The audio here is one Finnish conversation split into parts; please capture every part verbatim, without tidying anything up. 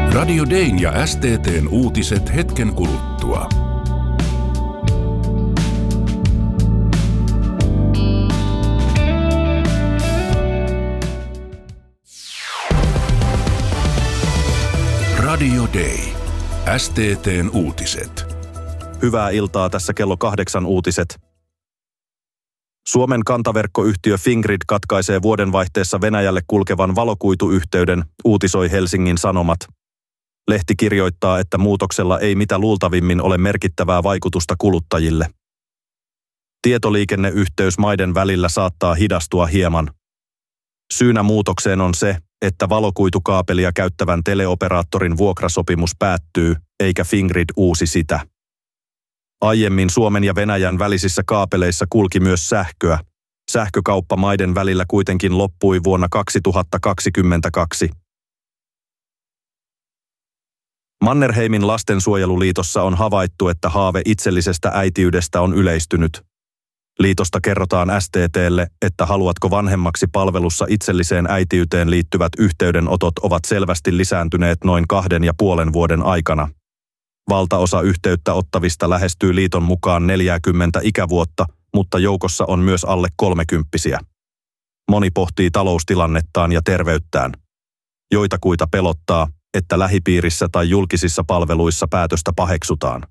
Radio Dayn ja S T T:n uutiset hetken kuluttua. Radio Day. S T T:n uutiset. Hyvää iltaa, tässä kello kahdeksan uutiset. Suomen kantaverkkoyhtiö Fingrid katkaisee vuodenvaihteessa Venäjälle kulkevan valokuituyhteyden, uutisoi Helsingin Sanomat. Lehti kirjoittaa, että muutoksella ei mitä luultavimmin ole merkittävää vaikutusta kuluttajille. Tietoliikenneyhteys maiden välillä saattaa hidastua hieman. Syynä muutokseen on se, että valokuitukaapelia käyttävän teleoperaattorin vuokrasopimus päättyy, eikä Fingrid uusi sitä. Aiemmin Suomen ja Venäjän välisissä kaapeleissa kulki myös sähköä. Sähkökauppa maiden välillä kuitenkin loppui vuonna kaksituhattakaksikymmentäkaksi. Mannerheimin lastensuojeluliitossa on havaittu, että haave itsellisestä äitiydestä on yleistynyt. Liitosta kerrotaan S T T:lle, että haluatko vanhemmaksi palvelussa itselliseen äitiyteen liittyvät yhteydenotot ovat selvästi lisääntyneet noin kahden ja puolen vuoden aikana. Valtaosa yhteyttä ottavista lähestyy liiton mukaan neljäkymmentä ikävuotta, mutta joukossa on myös alle kolmekymppisiä. Moni pohtii taloustilannettaan ja terveyttään. Joitakuita pelottaa, että lähipiirissä tai julkisissa palveluissa päätöstä paheksutaan.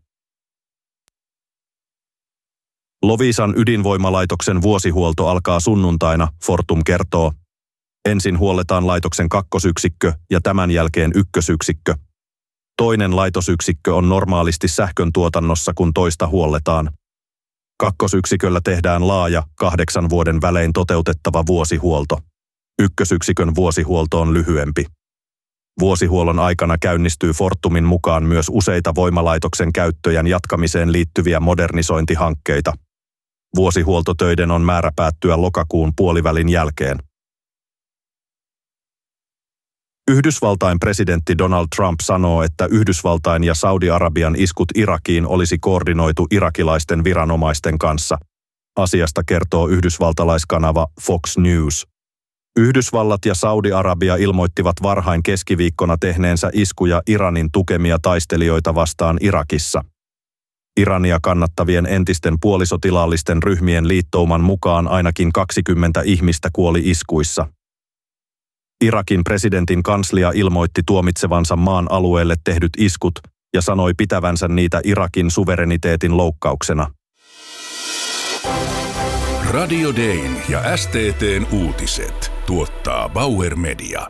Loviisan ydinvoimalaitoksen vuosihuolto alkaa sunnuntaina, Fortum kertoo. Ensin huolletaan laitoksen kakkosyksikkö ja tämän jälkeen ykkösyksikkö. Toinen laitosyksikkö on normaalisti sähkön tuotannossa, kun toista huolletaan. Kakkosyksiköllä tehdään laaja, kahdeksan vuoden välein toteutettava vuosihuolto. Ykkösyksikön vuosihuolto on lyhyempi. Vuosihuollon aikana käynnistyy Fortumin mukaan myös useita voimalaitoksen käyttöjen jatkamiseen liittyviä modernisointihankkeita. Vuosihuoltotöiden on määrä päättyä lokakuun puolivälin jälkeen. Yhdysvaltain presidentti Donald Trump sanoo, että Yhdysvaltain ja Saudi-Arabian iskut Irakiin olisi koordinoitu irakilaisten viranomaisten kanssa. Asiasta kertoo yhdysvaltalaiskanava Fox News. Yhdysvallat ja Saudi-Arabia ilmoittivat varhain keskiviikkona tehneensä iskuja Iranin tukemia taistelijoita vastaan Irakissa. Irania kannattavien entisten puolisotilaallisten ryhmien liittouman mukaan ainakin kaksikymmentä ihmistä kuoli iskuissa. Irakin presidentin kanslia ilmoitti tuomitsevansa maan alueelle tehdyt iskut ja sanoi pitävänsä niitä Irakin suvereniteetin loukkauksena. Radio Dayn ja S T T:n uutiset tuottaa Bauer Media.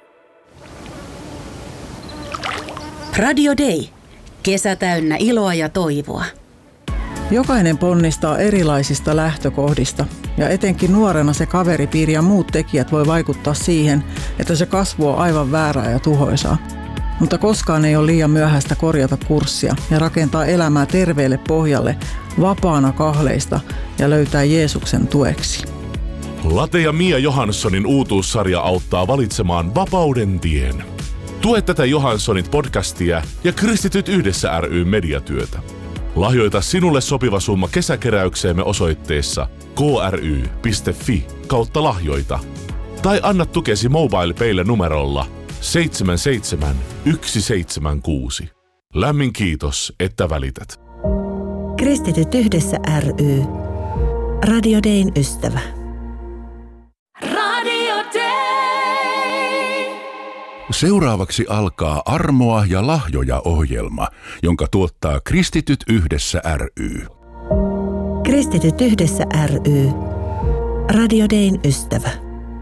Radio Day. Kesä täynnä iloa ja toivoa. Jokainen ponnistaa erilaisista lähtökohdista ja etenkin nuorena se kaveripiiri ja muut tekijät voi vaikuttaa siihen, että se kasvu on aivan väärää ja tuhoisaa. Mutta koskaan ei ole liian myöhäistä korjata kurssia ja rakentaa elämää terveelle pohjalle, vapaana kahleista ja löytää Jeesuksen tueksi. Late ja Mia Johanssonin uutuussarja auttaa valitsemaan vapauden tien. Tue tätä Johanssonit podcastia ja Kristityt yhdessä ry mediatyötä. Lahjoita sinulle sopiva summa kesäkeräykseemme osoitteessa kry piste fi kautta lahjoita. Tai anna tukesi MobilePaylle numerolla seitsemän seitsemän yksi seitsemän kuusi. Lämmin kiitos, että välität. Kristityt yhdessä ry. Radio Dayn ystävä. Radio Day. Seuraavaksi alkaa Armoa ja lahjoja -ohjelma, jonka tuottaa Kristityt yhdessä ry. Kristityt yhdessä ry. Radio Dayn ystävä.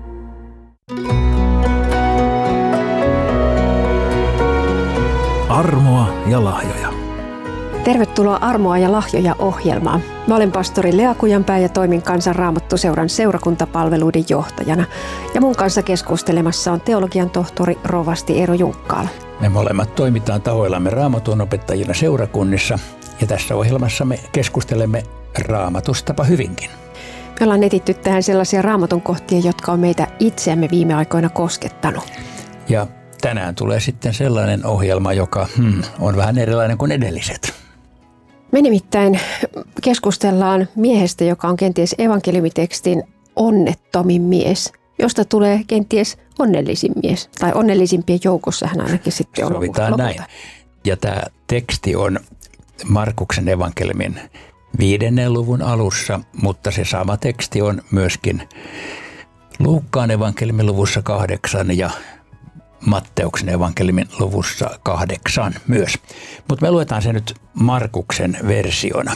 Armoa ja lahjoja. Tervetuloa Armoa ja lahjoja -ohjelmaan. Mä olen pastori Lea Kujanpää ja toimin Kansan Raamattuseuran seurakuntapalveluiden johtajana. Ja mun kanssa keskustelemassa on teologian tohtori rovasti Eero Junkkaala. Me molemmat toimitaan tahoillamme raamatun opettajina seurakunnissa ja tässä ohjelmassa me keskustelemme Raamatustapa hyvinkin. Me ollaan etitty tähän sellaisia raamatun kohtia, jotka on meitä itseämme viime aikoina koskettanut. Ja tänään tulee sitten sellainen ohjelma, joka hmm, on vähän erilainen kuin edelliset. Me nimittäin keskustellaan miehestä, joka on kenties evankeliumitekstin onnettomin mies. josta tulee kenties onnellisin mies. Tai onnellisimpien joukossa hän ainakin sitten on Sovitaan lopulta. näin. Ja tämä teksti on Markuksen evankeliumin viidennen luvun alussa, mutta se sama teksti on myöskin Luukkaan evankeliumin luvussa kahdeksan ja Matteuksen evankeliumin luvussa kahdeksan myös. Mutta me luetaan se nyt Markuksen versiona.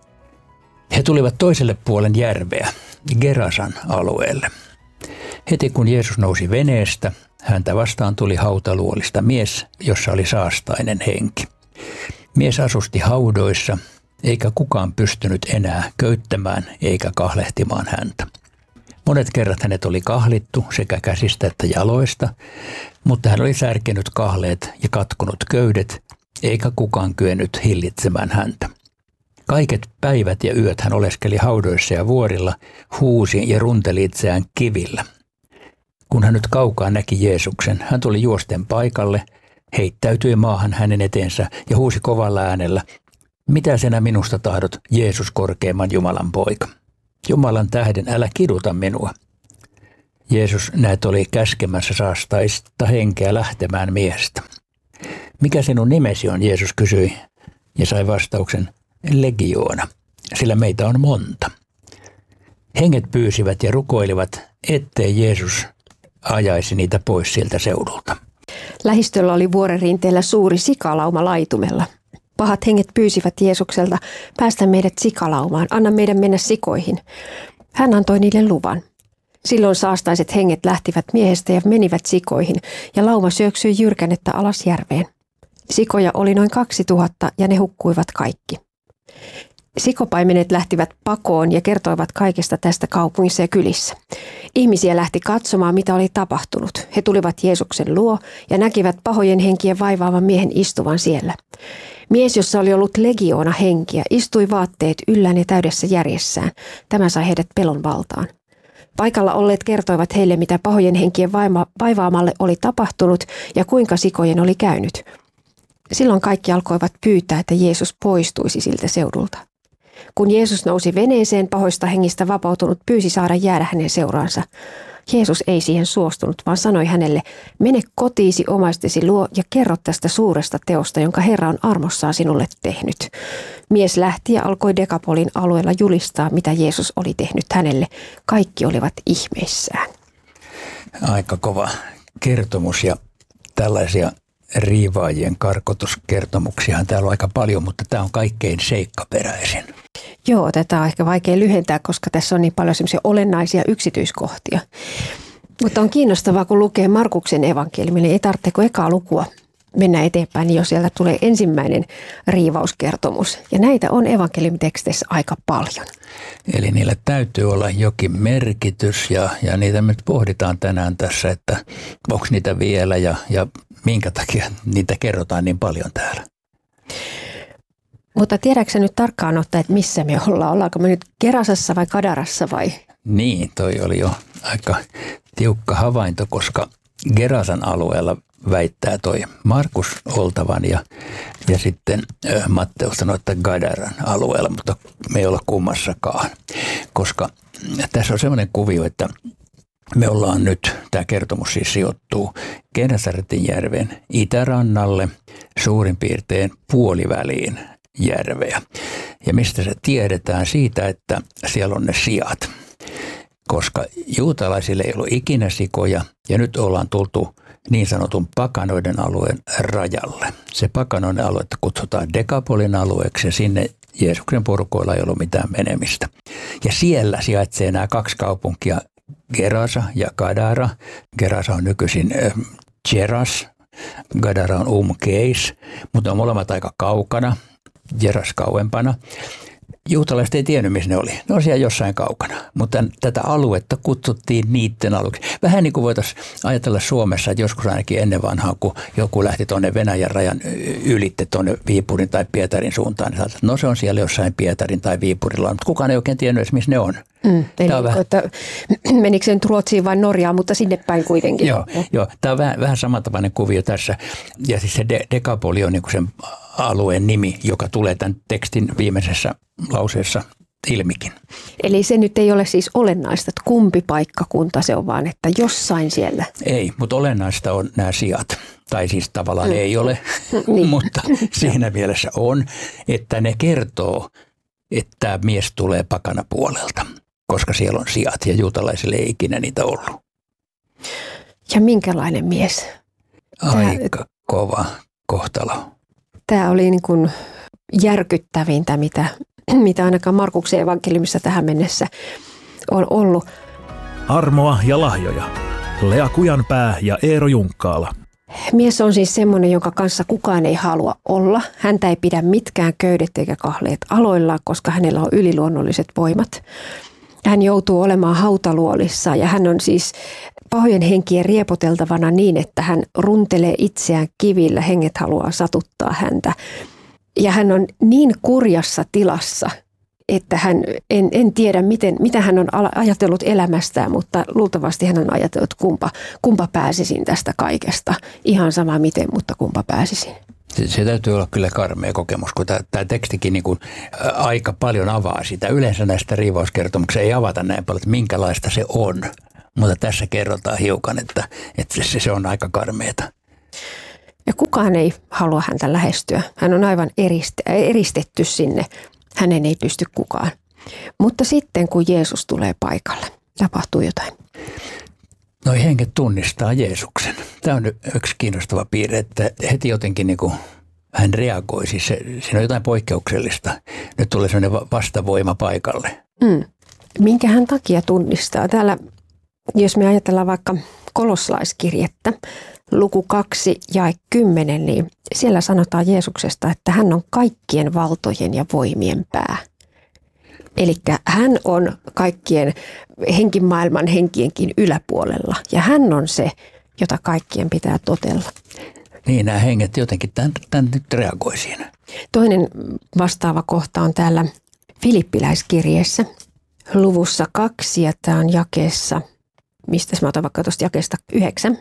He tulivat toiselle puolen järveä, Gerasan alueelle. Heti kun Jeesus nousi veneestä, häntä vastaan tuli hautaluolista mies, jossa oli saastainen henki. Mies asusti haudoissa, eikä kukaan pystynyt enää köyttämään eikä kahlehtimaan häntä. Monet kerrat hänet oli kahlittu sekä käsistä että jaloista, mutta hän oli särkenyt kahleet ja katkonut köydet, eikä kukaan kyennyt hillitsemään häntä. Kaiket päivät ja yöt hän oleskeli haudoissa ja vuorilla, huusi ja runteli itseään kivillä. Kun hän nyt kaukaa näki Jeesuksen, hän tuli juosten paikalle, heittäytyi maahan hänen eteensä ja huusi kovalla äänellä, mitä sinä minusta tahdot, Jeesus korkeimman Jumalan poika? Jumalan tähden älä kiduta minua. Jeesus näet oli käskemässä saastaista henkeä lähtemään miehestä. Mikä sinun nimesi on, Jeesus kysyi ja sai vastauksen, legioona, sillä meitä on monta. Henget pyysivät ja rukoilivat, ettei Jeesus ajaisi niitä pois siltä seudulta. Lähistöllä oli vuoren rinteellä suuri sikalauma laitumella. Pahat henget pyysivät Jeesukselta, päästä meidät sikalaumaan, anna meidän mennä sikoihin. Hän antoi niille luvan. Silloin saastaiset henget lähtivät miehestä ja menivät sikoihin, ja lauma syöksyi jyrkänettä alas järveen. Sikoja oli noin kaksi tuhatta, ja ne hukkuivat kaikki. Sikopaimenet lähtivät pakoon ja kertoivat kaikesta tästä kaupungissa ja kylissä. Ihmisiä lähti katsomaan, mitä oli tapahtunut. He tulivat Jeesuksen luo ja näkivät pahojen henkien vaivaavan miehen istuvan siellä. Mies, jossa oli ollut legioona henkiä, istui vaatteet yllään ja täydessä järjessään. Tämä sai heidät pelon valtaan. Paikalla olleet kertoivat heille, mitä pahojen henkien vaivaamalle oli tapahtunut ja kuinka sikojen oli käynyt. Silloin kaikki alkoivat pyytää, että Jeesus poistuisi siltä seudulta. Kun Jeesus nousi veneeseen, pahoista hengistä vapautunut pyysi saada jäädä hänen seuraansa. Jeesus ei siihen suostunut, vaan sanoi hänelle, mene kotiisi omaistesi luo ja kerro tästä suuresta teosta, jonka Herra on armossaan sinulle tehnyt. Mies lähti ja alkoi Dekapolin alueella julistaa, mitä Jeesus oli tehnyt hänelle. Kaikki olivat ihmeissään. Aika kova kertomus ja tällaisia riivaajien karkotuskertomuksia täällä on aika paljon, mutta tämä on kaikkein seikkaperäisin. Joo, tätä on ehkä vaikea lyhentää, koska tässä on niin paljon semmoisia olennaisia yksityiskohtia. Mutta on kiinnostavaa, kun lukee Markuksen evankeliumin, niin ei tarvitse kuin ekaa lukua mennä eteenpäin, niin jo sieltä tulee ensimmäinen riivauskertomus. Ja näitä on evankeliumiteksteissä aika paljon. Eli niillä täytyy olla jokin merkitys ja, ja niitä me pohditaan tänään tässä, että onko niitä vielä ja, ja minkä takia niitä kerrotaan niin paljon täällä. Mutta tiedätkö nyt tarkkaan ottaa, että missä me ollaan? Ollaanko me nyt Gerasassa vai Gadarassa vai? Niin, toi oli jo aika tiukka havainto, koska Gerasan alueella väittää toi Markus oltavan ja, ja sitten Matteus sanoi, että Gadaran alueella, mutta me ei olla kummassakaan. Koska tässä on semmoinen kuvio, että me ollaan nyt, tämä kertomus siis sijoittuu Genesaretin järven itärannalle suurin piirtein puoliväliin järveä. Ja mistä se tiedetään? Siitä, että siellä on ne sijat. Koska juutalaisille ei ollut ikinä sikoja ja nyt ollaan tultu niin sanotun pakanoiden alueen rajalle. Se pakanoiden aluetta kutsutaan Dekapolin alueeksi ja sinne Jeesuksen porukoilla ei ollut mitään menemistä. Ja siellä sijaitsee nämä kaksi kaupunkia, Gerasa ja Gadara. Gerasa on nykyisin äh, Geras, Gadara on Umkeis, mutta on molemmat aika kaukana, Geras kauempana. Juutalaiset ei tiennyt, missä ne oli. Ne on siellä jossain kaukana, mutta tätä aluetta kutsuttiin niiden alueeksi. Vähän niin kuin voitaisiin ajatella Suomessa, että joskus ainakin ennen vanhaa, kun joku lähti tuonne Venäjän rajan ylitte tuonne Viipurin tai Pietarin suuntaan, niin sanotaan, no se on siellä jossain Pietarin tai Viipurilla, mutta kukaan ei oikein tiennyt edes, missä ne on. Mm, eli on vähän... että menikö se nyt Ruotsiin vai Norjaan, mutta sinne päin kuitenkin. Joo, joo, tämä on vähän, vähän samantapainen kuvio tässä. Ja siis se de- Dekapoli on niin kuin sen alueen nimi, joka tulee tämän tekstin viimeisessä lauseessa ilmikin. Eli se nyt ei ole siis olennaista, että kumpi paikkakunta se on, vaan että jossain siellä. Ei, mutta olennaista on nämä sijat. Tai siis tavallaan mm. ei ole, niin. mutta siinä mielessä on, että ne kertoo, että mies tulee pakana puolelta, koska siellä on sijat ja juutalaisille ei ikinä niitä ollut. Ja minkälainen mies? Aika Tää, kova kohtalo. Tämä oli niin kuin järkyttävintä, mitä, mitä ainakaan Markuksen evankeliumissa tähän mennessä on ollut. Armoa ja lahjoja. Lea Kujanpää ja Eero Junkkaala. Mies on siis semmoinen, jonka kanssa kukaan ei halua olla. Häntä ei pidä mitkään köydet eikä kahleet aloillaan, koska hänellä on yliluonnolliset voimat. Hän joutuu olemaan hautaluolissa ja hän on siis pahojen henkien riepoteltavana niin, että hän runtelee itseään kivillä. Henget haluaa satuttaa häntä. Ja hän on niin kurjassa tilassa, että hän, en, en tiedä miten, mitä hän on ajatellut elämästään, mutta luultavasti hän on ajatellut, kumpa, kumpa pääsisin tästä kaikesta. Ihan sama miten, mutta kumpa pääsisin. Se, se täytyy olla kyllä karmea kokemus, kun tämä tekstikin niin kuin, ä, aika paljon avaa sitä. Yleensä näistä riivauskertomuksista ei avata näin paljon, että minkälaista se on, mutta tässä kerrotaan hiukan, että, että se, se on aika karmeeta. Ja kukaan ei halua häntä lähestyä. Hän on aivan eriste, eristetty sinne. Hänen ei pysty kukaan. Mutta sitten kun Jeesus tulee paikalle, tapahtuu jotain. Noi henget tunnistaa Jeesuksen. Tämä on yksi kiinnostava piirre, että heti jotenkin niin kuin hän reagoi. Siis se, siinä on jotain poikkeuksellista. Nyt tulee sellainen vastavoima paikalle. Mm. Minkä hän takia tunnistaa? Täällä, jos me ajatellaan vaikka kolossalaiskirjettä, luku kaksi jae kymmenen, niin siellä sanotaan Jeesuksesta, että hän on kaikkien valtojen ja voimien pää. Eli hän on kaikkien henkimaailman henkienkin yläpuolella ja hän on se, jota kaikkien pitää totella. Niin, nämä henget jotenkin tämän, tämän nyt reagoi siinä. Toinen vastaava kohta on täällä Filippiläiskirjeessä luvussa kaksi ja tämä on jakeessa, mistä mä otan vaikka tuosta jakeesta yhdeksän.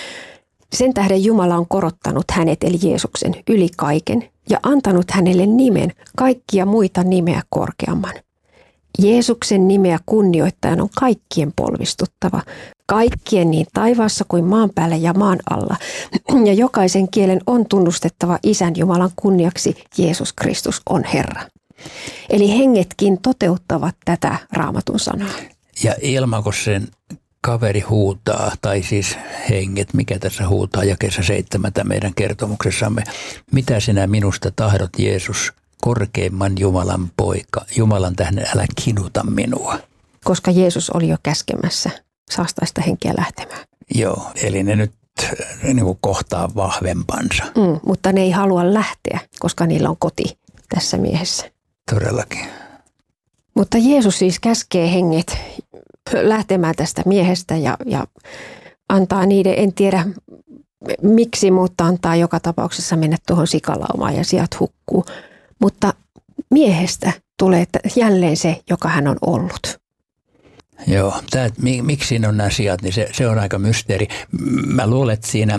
Sen tähden Jumala on korottanut hänet eli Jeesuksen yli kaiken ja antanut hänelle nimen kaikkia muita nimeä korkeamman. Jeesuksen nimeä kunnioittajan on kaikkien polvistuttava, kaikkien niin taivaassa kuin maan päällä ja maan alla. Ja jokaisen kielen on tunnustettava Isän Jumalan kunniaksi, Jeesus Kristus on Herra. Eli hengetkin toteuttavat tätä Raamatun sanaa. Ja ilmako sen kaveri huutaa, tai siis henget, mikä tässä huutaa jakeessa seitsemäntä meidän kertomuksessamme. Mitä sinä minusta tahdot, Jeesus, korkeimman Jumalan poika? Jumalan tähden älä kiduta minua. Koska Jeesus oli jo käskemässä saastaista henkeä lähtemään. Joo, eli ne nyt niin kuin kohtaa vahvempansa. Mm, mutta ne ei halua lähteä, koska niillä on koti tässä miehessä. Todellakin. Mutta Jeesus siis käskee henget lähtemään tästä miehestä ja, ja antaa niiden, en tiedä miksi, mutta antaa joka tapauksessa mennä tuohon sikalaumaan ja sieltä hukkuu. Mutta miehestä tulee jälleen se, joka hän on ollut. Joo, tämä, miksi siinä on nämä sijat, niin se, se on aika mysteeri. Mä luulen, että siinä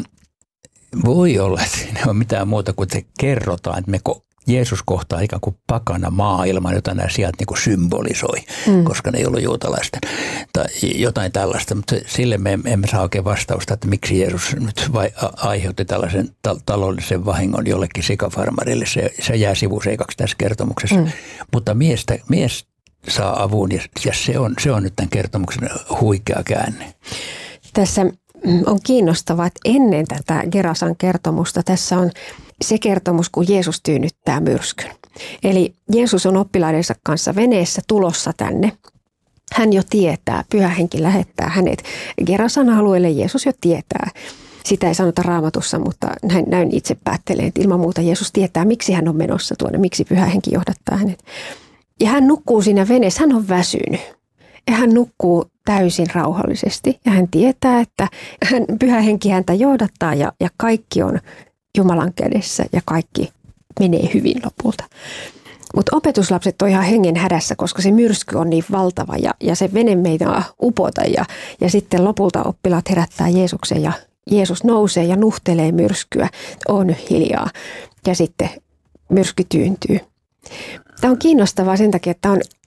voi olla, että siinä on mitään muuta kuin se kerrotaan, että me Jeesus kohtaa ikään kuin pakana maailman, jota nämä sijat niin kuin symbolisoi, mm. koska ne ei ollut juutalaisten tai jotain tällaista. Mutta sille me emme saa oikein vastausta, että miksi Jeesus nyt vai aiheutti tällaisen ta- taloudellisen vahingon jollekin sikafarmarille. Se, se jää sivuseikaksi tässä kertomuksessa. Mm. Mutta miestä, mies saa avun ja, ja se, on, se on nyt tämän kertomuksen huikea käänne. Tässä on kiinnostavaa, että ennen tätä Gerasan kertomusta tässä on se kertomus, kun Jeesus tyynnyttää myrskyn. Eli Jeesus on oppilaidensa kanssa veneessä tulossa tänne. Hän jo tietää, Pyhä Henki lähettää hänet Gerasan alueelle. Jeesus jo tietää. Sitä ei sanota Raamatussa, mutta näin, näin itse päättelen, että ilman muuta Jeesus tietää, miksi hän on menossa tuonne, miksi Pyhä Henki johdattaa hänet. Ja hän nukkuu siinä veneessä, hän on väsynyt. Ja hän nukkuu täysin rauhallisesti ja hän tietää, että hän, Pyhä Henki häntä johdattaa ja, ja kaikki on Jumalan kädessä ja kaikki menee hyvin lopulta. Mutta opetuslapset on ihan hengen hädässä, koska se myrsky on niin valtava ja, ja se vene meitä upota ja, ja sitten lopulta oppilaat herättää Jeesuksen ja Jeesus nousee ja nuhtelee myrskyä, on hiljaa ja sitten myrsky tyyntyy. Tämä on kiinnostavaa sen takia, että tämä on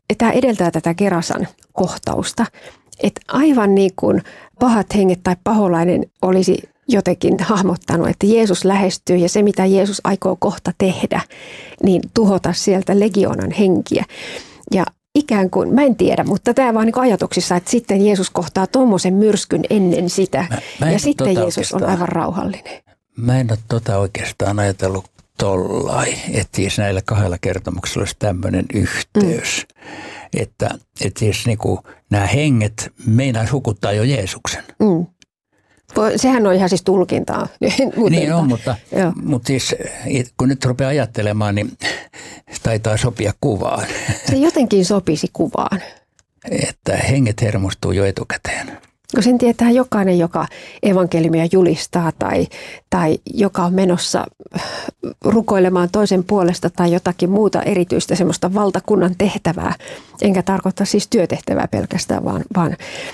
tämä edeltää tätä Gerasan kohtausta, että aivan niin kuin pahat henget tai paholainen olisi jotenkin hahmottanut, että Jeesus lähestyy ja se, mitä Jeesus aikoo kohta tehdä, niin tuhota sieltä legionan henkiä. Ja ikään kuin, mä en tiedä, mutta tämä vaan niin ajatuksissa, että sitten Jeesus kohtaa tuommoisen myrskyn ennen sitä mä, mä ja sitten tota Jeesus on aivan rauhallinen. Mä en ole tota oikeastaan ajatellut tollai, että siis näillä kahdella kertomuksella olisi tämmöinen yhteys, mm. että, että siis niin kuin nämä henget meinaisi hukuttaa jo Jeesuksen. Mm. Sehän on ihan siis tulkintaa. Niin on, mutta, mutta siis kun nyt rupeaa ajattelemaan, niin taitaa sopia kuvaan. Se jotenkin sopisi kuvaan. Että henget hermostuu jo etukäteen. Kun sen tietää jokainen, joka evankeliumia julistaa tai, tai joka on menossa rukoilemaan toisen puolesta tai jotakin muuta erityistä semmoista valtakunnan tehtävää. Enkä tarkoita siis työtehtävää pelkästään, vaan, vaan,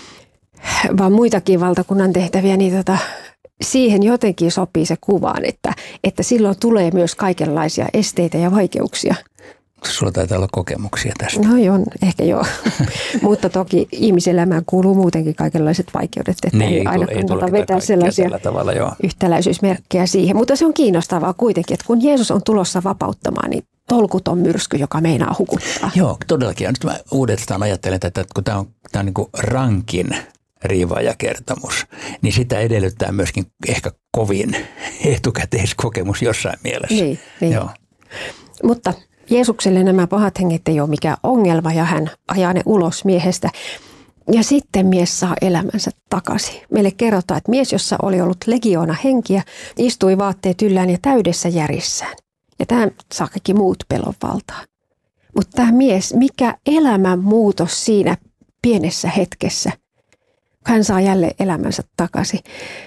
vaan muitakin valtakunnan tehtäviä, niin tota, siihen jotenkin sopii se kuvaan, että, että silloin tulee myös kaikenlaisia esteitä ja vaikeuksia. Sulla taitaa olla kokemuksia tästä. No joo, ehkä joo. Mutta toki ihmiselämään kuuluu muutenkin kaikenlaiset vaikeudet, että niin, ei aina kannata vetää sellaisia tavalla, joo. yhtäläisyysmerkkejä siihen. Mutta se on kiinnostavaa kuitenkin, että kun Jeesus on tulossa vapauttamaan, niin tolkuton myrsky, joka meinaa hukuttaa. Joo, todellakin. Nyt mä uudestaan ajattelen tätä, että kun tämä on, tämä on niin kuin rankin riivaajakertomus, niin sitä edellyttää myöskin ehkä kovin etukäteiskokemus jossain mielessä. Niin, niin. Joo. Mutta Jeesukselle nämä pahat henget ei ole mikään ongelma ja hän ajaa ne ulos miehestä. Ja sitten mies saa elämänsä takaisin. Meille kerrotaan, että mies, jossa oli ollut legioona henkiä, istui vaatteet yllään ja täydessä järissään. Ja tämä saa kaikki muut pelon valtaa. Mutta tämä mies, mikä elämän muutos siinä pienessä hetkessä, hän saa jälleen elämänsä takaisin.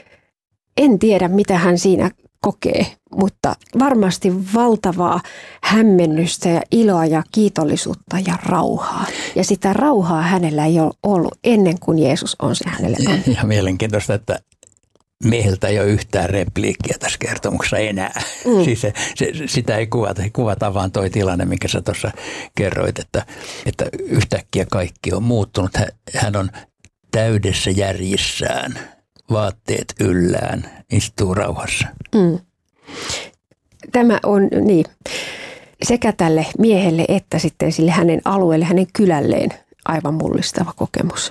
En tiedä, mitä hän siinä kokee, mutta varmasti valtavaa hämmennystä ja iloa ja kiitollisuutta ja rauhaa. Ja sitä rauhaa hänellä ei ole ollut ennen kuin Jeesus on se hänelle antanut. Ja mielenkiintoista, että mieheltä ei ole yhtään repliikkiä tässä kertomuksessa enää. Mm. Siis se, se, sitä ei kuvata, kuvata vaan toi tilanne, minkä sä tuossa kerroit, että, että yhtäkkiä kaikki on muuttunut. Hän on täydessä järjissään, vaatteet yllään, istuu rauhassa. Mm. Tämä on niin, sekä tälle miehelle että sitten sille hänen alueelle, hänen kylälleen aivan mullistava kokemus.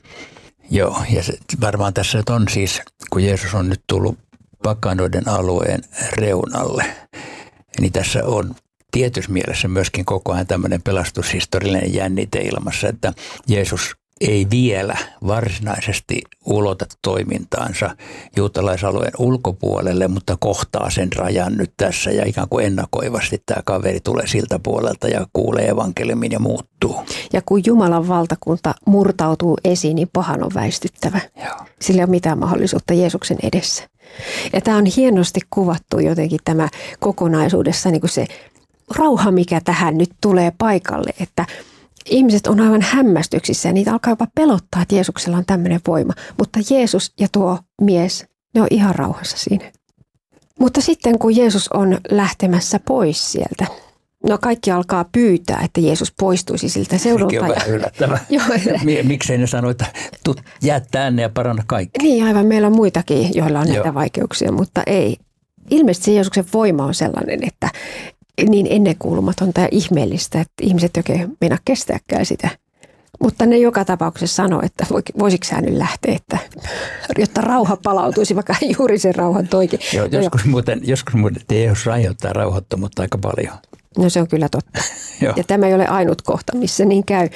Joo, ja se varmaan tässä on siis, kun Jeesus on nyt tullut pakanoiden alueen reunalle, niin tässä on tietyssä mielessä myöskin koko ajan tämmöinen pelastushistoriallinen jännite ilmassa, että Jeesus ei vielä varsinaisesti ulota toimintaansa juutalaisalueen ulkopuolelle, mutta kohtaa sen rajan nyt tässä ja ikään kuin ennakoivasti tämä kaveri tulee siltä puolelta ja kuulee evankeliumin ja muuttuu. Ja kun Jumalan valtakunta murtautuu esiin, niin pahan on väistyttävä. Joo. Sillä ei ole mitään mahdollisuutta Jeesuksen edessä. Ja tämä on hienosti kuvattu jotenkin tämä kokonaisuudessa niin kuin se rauha, mikä tähän nyt tulee paikalle, että ihmiset on aivan hämmästyksissä ja niitä alkaa jopa pelottaa, että Jeesuksella on tämmöinen voima. Mutta Jeesus ja tuo mies, ne on ihan rauhassa siinä. Mutta sitten kun Jeesus on lähtemässä pois sieltä, no kaikki alkaa pyytää, että Jeesus poistuisi siltä seudulta. Sekin on vähän yllättävää. Miksei ne sano, että jää tänne ja paranna kaikki. Niin aivan, meillä on muitakin, joilla on näitä Joo. vaikeuksia, mutta ei. Ilmeisesti se Jeesuksen voima on sellainen, että niin ennenkuulumatonta ja ihmeellistä, että ihmiset oikein meinaa kestääkään sitä. Mutta ne joka tapauksessa sanoo, että voisiko sä nyt lähteä, että, jotta rauha palautuisi, vaikka juuri sen rauhan toikin. Joo, no joskus, jo. muuten, joskus muuten Jeesus aiheuttaa rauhattomuutta aika paljon. No se on kyllä totta. Ja tämä ei ole ainut kohta, missä niin käy.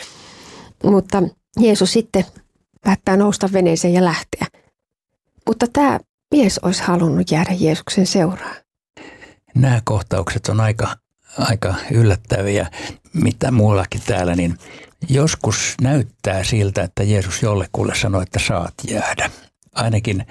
Mutta Jeesus sitten päättää nousta veneeseen ja lähteä. Mutta tämä mies olisi halunnut jäädä Jeesuksen seuraan. Nämä kohtaukset on aika, aika yllättäviä, mitä muullakin täällä, niin joskus näyttää siltä, että Jeesus jollekulle sanoi, että saat jäädä. Ainakin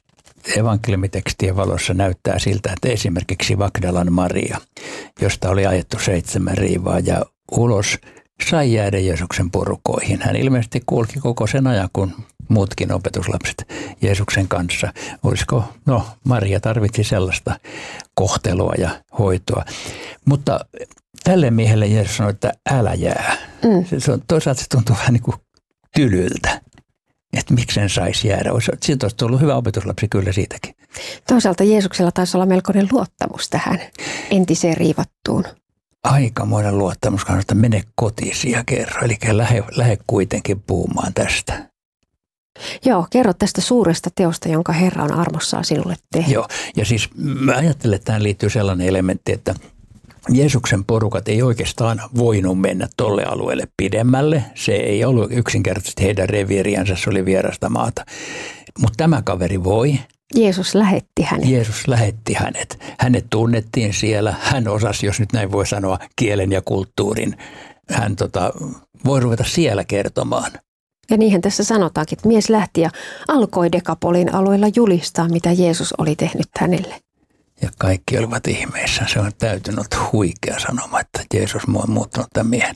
evankeliumitekstien valossa näyttää siltä, että esimerkiksi Magdalan Maria, josta oli ajettu seitsemän riivaa ja ulos, sai jäädä Jeesuksen porukoihin. Hän ilmeisesti kulki koko sen ajan, kun muutkin opetuslapset Jeesuksen kanssa. Olisiko, no Maria tarvitsi sellaista kohtelua ja hoitoa. Mutta tälle miehelle Jeesus sanoi, että älä jää. Mm. Se, se on, toisaalta se tuntuu vähän niin kuin tylyltä, että miksen saisi jäädä. Siitä olisi tullut hyvä opetuslapsi kyllä siitäkin. Toisaalta Jeesuksella taisi olla melkoinen luottamus tähän entiseen riivattuun. Aikamoinen luottamus, että mene kotiin ja kerro. Eli lähde, lähde kuitenkin puhumaan tästä. Joo, kerro tästä suuresta teosta, jonka Herra on armossaan sinulle tehnyt. Joo, ja siis mä ajattelen, että tähän liittyy sellainen elementti, että Jeesuksen porukat ei oikeastaan voinut mennä tolle alueelle pidemmälle. Se ei ollut yksinkertaisesti heidän reviiriänsä, se oli vierasta maata. Mutta tämä kaveri voi. Jeesus lähetti hänet. Jeesus lähetti hänet. Hänet tunnettiin siellä. Hän osasi, jos nyt näin voi sanoa, kielen ja kulttuurin. Hän tota, voi ruveta siellä kertomaan. Ja niinhän tässä sanotaankin, että mies lähti ja alkoi Dekapolin alueella julistaa, mitä Jeesus oli tehnyt hänelle. Ja kaikki olivat ihmeissään. Se on täytynyt huikea sanoma, että Jeesus on muuttunut tämän miehen.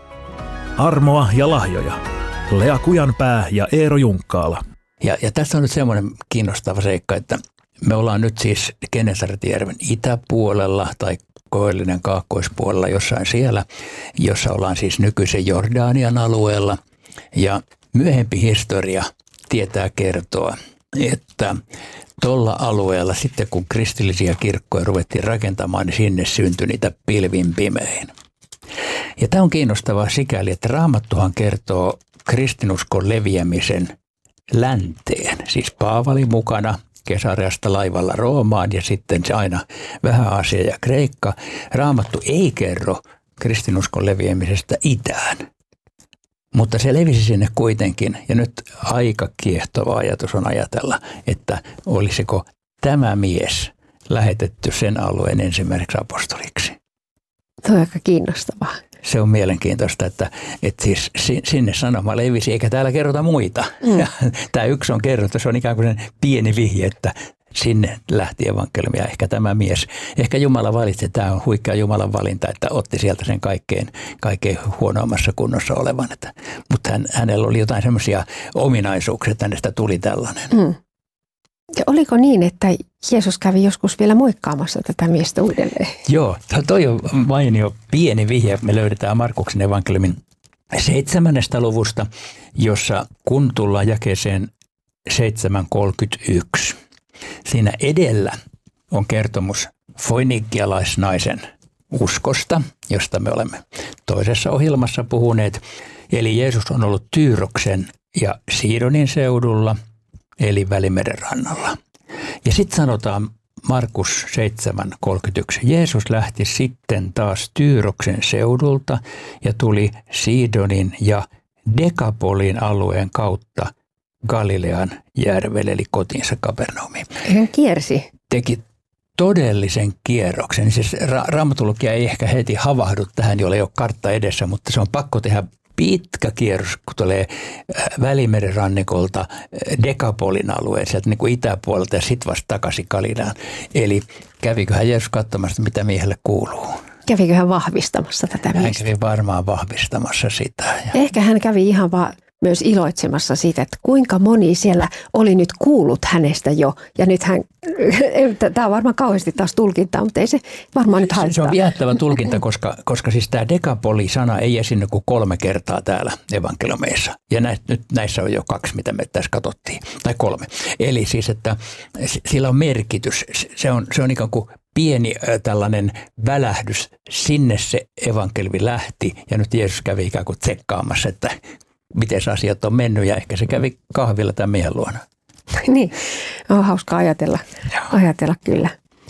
Armoa ja lahjoja. Lea Kujanpää ja Eero Junkkaala. Ja, ja tässä on nyt semmoinen kiinnostava seikka, että me ollaan nyt siis Genesaretjärven itäpuolella tai koillinen kaakkoispuolella jossain siellä, jossa ollaan siis nykyisen Jordanian alueella. Ja myöhempi historia tietää kertoa, että tuolla alueella sitten kun kristillisiä kirkkoja ruvettiin rakentamaan, niin sinne syntyi niitä pilvin pimein. Ja tämä on kiinnostavaa sikäli, että Raamattuhan kertoo kristinuskon leviämisen länteen. Siis Paavali mukana Kesareasta laivalla Roomaan ja sitten se aina vähän Aasia ja Kreikka. Raamattu ei kerro kristinuskon leviämisestä itään. Mutta se levisi sinne kuitenkin, ja nyt aika kiehtova ajatus on ajatella, että olisiko tämä mies lähetetty sen alueen ensimmäiseksi apostoliksi. Tuo on aika kiinnostavaa. Se on mielenkiintoista, että, että siis sinne sanoma levisi, eikä täällä kerrota muita. Mm. Ja tämä yksi on kerrottu, se on ikään kuin pieni vihje, että sinne lähti evankeliumia ehkä tämä mies. Ehkä Jumala valitsi, tämä on huikea Jumalan valinta, että otti sieltä sen kaikkein, kaikkein huonoimmassa kunnossa olevan. Että, mutta hän, hänellä oli jotain semmoisia ominaisuuksia, että hänestä tuli tällainen. Mm. Ja oliko niin, että Jeesus kävi joskus vielä moikkaamassa tätä miestä uudelleen? Joo, toi on mainio pieni vihje. Me löydetään Markuksen evankeliumin seitsemännestä luvusta, jossa kun tullaan jakeeseen seitsemän kolmekymmentäyksi. Siinä edellä on kertomus foinikialaisnaisen uskosta, josta me olemme toisessa ohjelmassa puhuneet. Eli Jeesus on ollut Tyyroksen ja Siidonin seudulla, eli Välimeren rannalla. Ja sitten sanotaan Markus seitsemän kolmekymmentäyksi. Jeesus lähti sitten taas Tyyroksen seudulta ja tuli Siidonin ja Dekapolin alueen kautta Galilean järvelle, eli kotiinsa Kapernaumiin. Hän kiersi. Teki todellisen kierroksen. Siis ra- Raamatulukija ei ehkä heti havahdu tähän, jolla ei ole kartta edessä, mutta se on pakko tehdä pitkä kierros, kun tulee Välimeren rannikolta Dekapolin alueen, sieltä niin kuin itäpuolelta ja sitten vasta takaisin Galileaan. Eli käviköhän Jeesus katsomassa, mitä miehelle kuuluu? Kävikö hän vahvistamassa tätä miestä? Hän kävi varmaan vahvistamassa sitä. Ehkä hän kävi ihan vaan myös iloitsemassa siitä, että kuinka moni siellä oli nyt kuullut hänestä jo. Ja nyt hän, tämä on varmaan kauheasti taas tulkintaa, mutta ei se varmaan nyt haittaa. Se on viehättävä tulkinta, koska, koska siis tämä dekapoli-sana ei esiinny kuin kolme kertaa täällä evankeliumeissa. Ja näissä, nyt näissä on jo kaksi, mitä me tässä katsottiin, tai kolme. Eli siis, että sillä on merkitys. Se on, se on ikään kuin pieni tällainen välähdys. Sinne se evankeliumi lähti ja nyt Jeesus kävi ikään kuin tsekkaamassa, että miten asiat on mennyt ja ehkä se kävi kahvilla tämän miehen luona. Niin, on hauska ajatella, ajatella kyllä.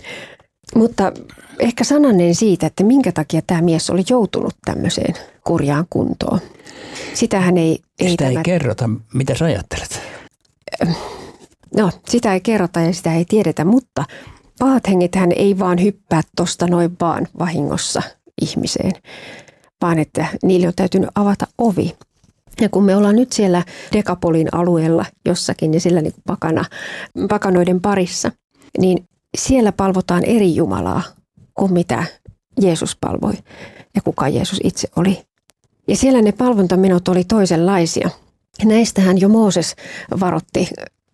Mutta ehkä sananen siitä, että minkä takia tämä mies oli joutunut tämmöiseen kurjaan kuntoon. Sitähän ei... ei sitä tämä... ei kerrota. Mitä sä ajattelet? No, sitä ei kerrota ja sitä ei tiedetä, mutta pahat hengithän ei vaan hyppää tuosta noin vaan vahingossa ihmiseen, vaan että niille on täytynyt avata ovi. Ja kun me ollaan nyt siellä Dekapolin alueella jossakin ja siellä niin kuin pakana, pakanoiden parissa, niin siellä palvotaan eri Jumalaa kuin mitä Jeesus palvoi ja kuka Jeesus itse oli. Ja siellä ne palvontamenot oli toisenlaisia. Näistähän jo Mooses varoitti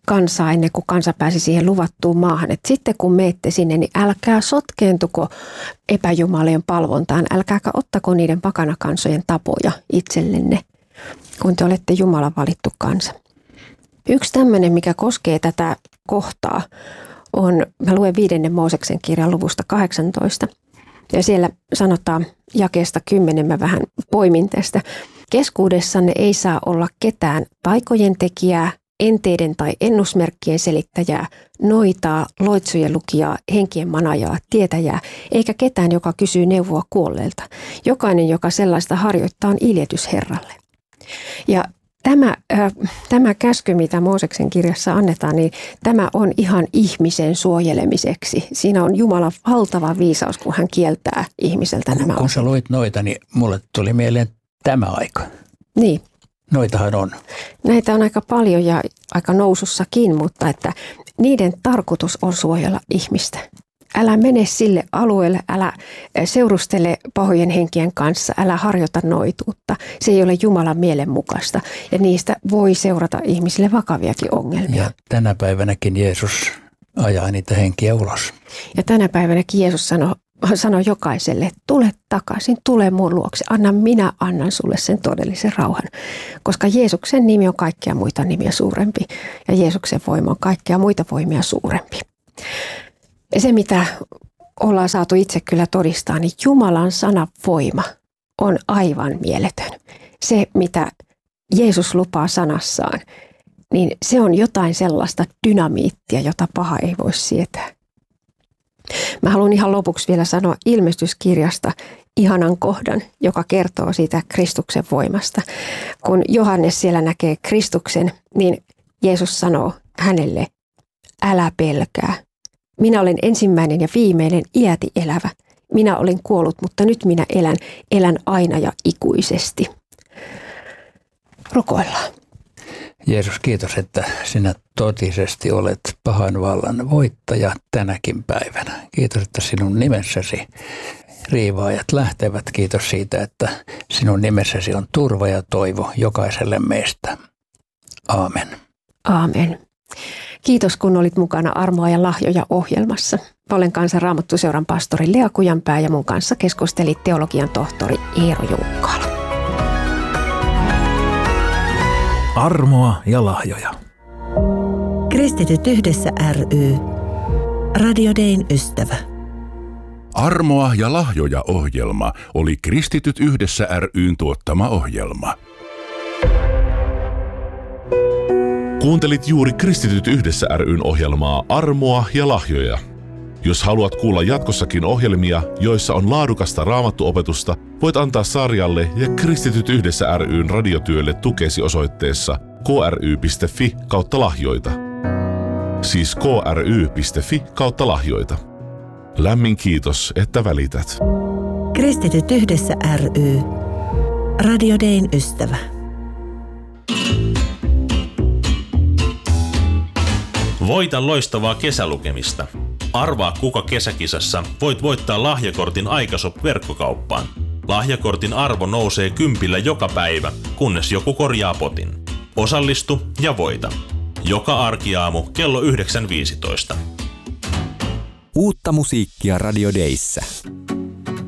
kansaa ennen kuin kansa pääsi siihen luvattuun maahan. Et sitten kun meette sinne, niin älkää sotkeentuko epäjumalien palvontaan, älkääkä ottako niiden pakanakansojen tapoja itsellenne, kun te olette Jumalan valittu kansa. Yksi tämmöinen, mikä koskee tätä kohtaa, on, mä luen viidennen Mooseksen kirjan luvusta kahdeksantoista, ja siellä sanotaan jakeesta kymmenen, mä vähän poimin tästä. Keskuudessanne ei saa olla ketään taikojen tekijää, enteiden tai ennusmerkkien selittäjää, noitaa, loitsujen lukijaa, henkien manajaa, tietäjää, eikä ketään, joka kysyy neuvoa kuolleelta. Jokainen, joka sellaista harjoittaa, on iljetys Herralle. Ja Tämä, äh, tämä käsky, mitä Mooseksen kirjassa annetaan, niin tämä on ihan ihmisen suojelemiseksi. Siinä on Jumalan valtava viisaus, kun hän kieltää ihmiseltä nämä Kun asiat. sä luit noita, niin mulle tuli mieleen tämä aika. Niin. Noitahan on. Näitä on aika paljon ja aika nousussakin, mutta että niiden tarkoitus on suojella ihmistä. Älä mene sille alueelle, älä seurustele pahojen henkien kanssa, älä harjoita noituutta. Se ei ole Jumalan mielen mukaista ja niistä voi seurata ihmisille vakaviakin ongelmia. Ja tänä päivänäkin Jeesus ajaa niitä henkiä ulos. Ja tänä päivänäkin Jeesus sanoi, sanoi jokaiselle, tule takaisin, tule mun luokse, anna minä annan sulle sen todellisen rauhan. Koska Jeesuksen nimi on kaikkia muita nimiä suurempi ja Jeesuksen voima on kaikkia muita voimia suurempi. Se, mitä ollaan saatu itse kyllä todistaa, niin Jumalan sanan voima on aivan mieletön. Se, mitä Jeesus lupaa sanassaan, niin se on jotain sellaista dynamiittia, jota paha ei voi sietää. Mä haluan ihan lopuksi vielä sanoa ilmestyskirjasta ihanan kohdan, joka kertoo siitä Kristuksen voimasta. Kun Johannes siellä näkee Kristuksen, niin Jeesus sanoo hänelle, älä pelkää. Minä olen ensimmäinen ja viimeinen iäti elävä. Minä olen kuollut, mutta nyt minä elän, elän aina ja ikuisesti. Rukoillaan. Jeesus, kiitos, että sinä totisesti olet pahan vallan voittaja tänäkin päivänä. Kiitos, että sinun nimessäsi riivaajat lähtevät. Kiitos siitä, että sinun nimessäsi on turva ja toivo jokaiselle meistä. Aamen. Aamen. Kiitos, kun olit mukana Armoa ja lahjoja -ohjelmassa. Olen Kansan Raamattuseuran pastori Lea Kujanpää ja mun kanssa keskusteli teologian tohtori Eero Junkkaala. Armoa ja lahjoja. Kristityt yhdessä ry. Radio Dayn ystävä. Armoa ja lahjoja -ohjelma oli Kristityt yhdessä ry:n tuottama ohjelma. Kuuntelit juuri Kristityt yhdessä ry:n ohjelmaa Armoa ja lahjoja. Jos haluat kuulla jatkossakin ohjelmia, joissa on laadukasta raamattuopetusta, voit antaa sarjalle ja Kristityt yhdessä ry:n radiotyölle tukesi osoitteessa kry.fi kautta lahjoita. Siis kry.fi kautta lahjoita. Lämmin kiitos, että välität. Kristityt yhdessä ry. Radio Dayn ystävä. Voita loistavaa kesälukemista. Arvaa, kuka kesäkisassa voit voittaa lahjakortin Aikashop-verkkokauppaan. Lahjakortin arvo nousee kympillä joka päivä, kunnes joku korjaa potin. Osallistu ja voita. Joka arkiaamu kello yhdeksän viisitoista. Uutta musiikkia Radio Dayssä.